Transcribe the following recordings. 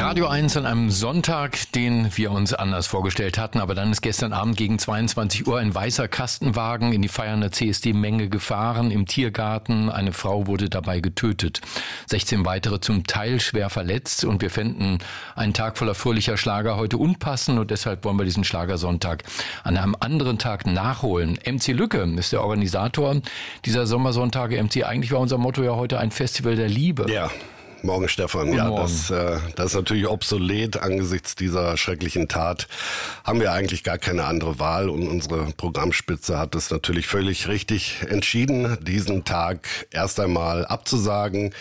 Radio 1 an einem Sonntag, den wir uns anders vorgestellt hatten, aber dann ist gestern Abend gegen 22 Uhr ein weißer Kastenwagen in die feiernde CSD-Menge gefahren im Tiergarten. Eine Frau wurde dabei getötet, 16 weitere zum Teil schwer verletzt und wir fänden einen Tag voller fröhlicher Schlager heute unpassend und deshalb wollen wir diesen Schlagersonntag an einem anderen Tag nachholen. MC Lücke ist der Organisator dieser Sommersonntage. MC, eigentlich war unser Motto ja heute ein Festival der Liebe. Ja. Morgen, Stefan. Guten Morgen. Das ist natürlich obsolet. Angesichts dieser schrecklichen Tat haben wir eigentlich gar keine andere Wahl. Und unsere Programmspitze hat es natürlich völlig richtig entschieden, diesen Tag erst einmal abzusagen.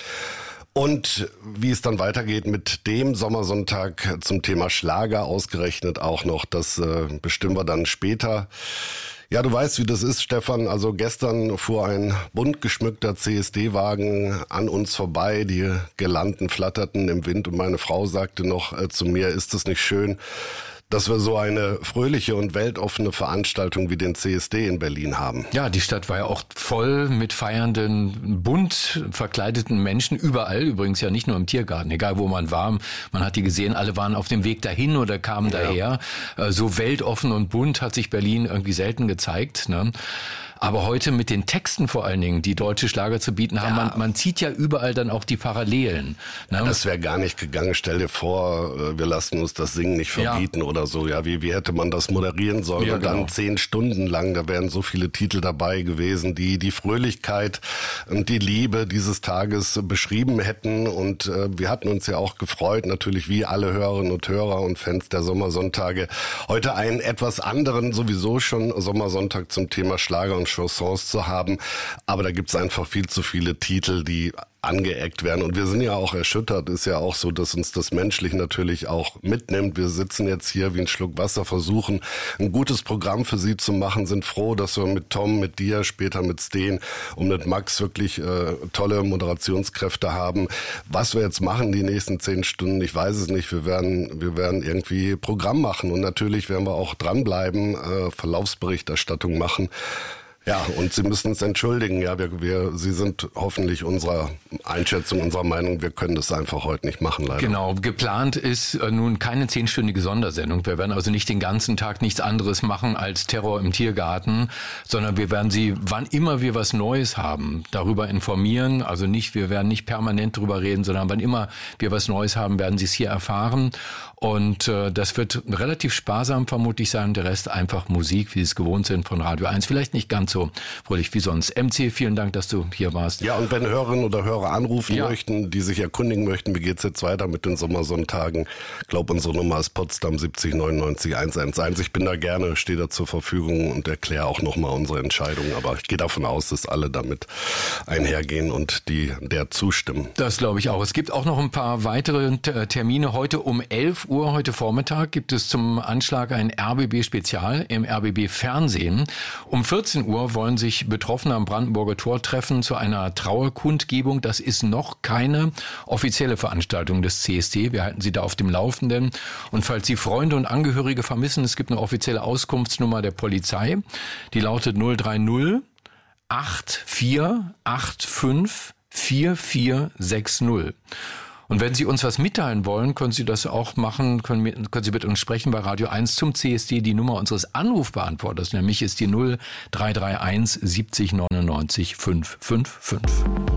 Und wie es dann weitergeht mit dem Sommersonntag zum Thema Schlager ausgerechnet auch noch, das bestimmen wir dann später. Ja, du weißt, wie das ist, Stefan. Also gestern fuhr ein bunt geschmückter CSD-Wagen an uns vorbei. Die Girlanden flatterten im Wind und meine Frau sagte noch zu mir, ist es nicht schön, dass wir so eine fröhliche und weltoffene Veranstaltung wie den CSD in Berlin haben. Ja, die Stadt war ja auch voll mit feiernden, bunt verkleideten Menschen, überall, übrigens ja nicht nur im Tiergarten, egal wo man war, man hat die gesehen, alle waren auf dem Weg dahin oder kamen daher. So weltoffen und bunt hat sich Berlin irgendwie selten gezeigt, ne? Aber heute mit den Texten vor allen Dingen, die deutsche Schlager zu bieten haben, man zieht ja überall dann auch die Parallelen. Ne? Ja, das wäre gar nicht gegangen. Stell dir vor, wir lassen uns das Singen nicht verbieten oder so. Ja, wie hätte man das moderieren sollen? Ja, und dann 10 Stunden lang, da wären so viele Titel dabei gewesen, die die Fröhlichkeit und die Liebe dieses Tages beschrieben hätten. Und wir hatten uns ja auch gefreut, natürlich wie alle Hörerinnen und Hörer und Fans der Sommersonntage, heute einen etwas anderen, sowieso schon Sommersonntag zum Thema Schlager und Chansons zu haben, aber da gibt's einfach viel zu viele Titel, die angeeckt werden und wir sind ja auch erschüttert, ist ja auch so, dass uns das menschlich natürlich auch mitnimmt. Wir sitzen jetzt hier wie ein Schluck Wasser, versuchen ein gutes Programm für Sie zu machen, sind froh, dass wir mit Tom, mit dir, später mit Steen und mit Max wirklich tolle Moderationskräfte haben. Was wir jetzt machen die nächsten 10 Stunden, ich weiß es nicht, wir werden irgendwie Programm machen und natürlich werden wir auch dranbleiben, Verlaufsberichterstattung machen. Ja, und Sie müssen uns entschuldigen. Ja, Sie sind hoffentlich unserer Einschätzung, unserer Meinung, wir können das einfach heute nicht machen, leider. Genau, geplant ist nun keine 10-stündige Sondersendung. Wir werden also nicht den ganzen Tag nichts anderes machen als Terror im Tiergarten, sondern wir werden Sie, wann immer wir was Neues haben, darüber informieren. Also wir werden nicht permanent drüber reden, sondern wann immer wir was Neues haben, werden Sie es hier erfahren. Und das wird relativ sparsam vermutlich sein. Der Rest einfach Musik, wie Sie es gewohnt sind von Radio 1. Vielleicht nicht ganz so fröhlich wie sonst. MC, vielen Dank, dass du hier warst. Ja, und wenn Hörerinnen oder Hörer anrufen möchten, die sich erkundigen möchten, wie geht's jetzt weiter mit den Sommersonntagen? Ich glaube, unsere Nummer ist Potsdam 70 99 111. Ich bin da gerne, stehe da zur Verfügung und erkläre auch nochmal unsere Entscheidung. Aber ich gehe davon aus, dass alle damit einhergehen und der zustimmen. Das glaube ich auch. Es gibt auch noch ein paar weitere Termine. Heute um 11 Uhr, heute Vormittag, gibt es zum Anschlag ein RBB-Spezial im RBB-Fernsehen. Um 14 Uhr wollen sich Betroffene am Brandenburger Tor treffen zu einer Trauerkundgebung. Das ist noch keine offizielle Veranstaltung des CSD. Wir halten Sie da auf dem Laufenden. Und falls Sie Freunde und Angehörige vermissen, es gibt eine offizielle Auskunftsnummer der Polizei. Die lautet 030 8485 4460. Und wenn Sie uns was mitteilen wollen, können Sie das auch machen, können Sie mit uns sprechen bei Radio 1 zum CSD. Die Nummer unseres Anrufbeantworters, nämlich ist die 0331 70 99 555.